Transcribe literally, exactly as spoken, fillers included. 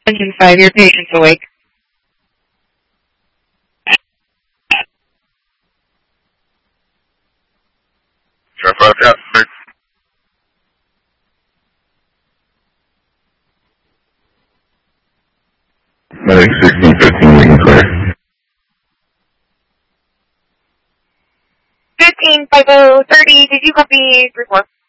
Engine five, your patient's awake. Sure, five, yeah. Medic sixteen fifteen, we can clear. fifteen, five oh, thirty, did you copy report?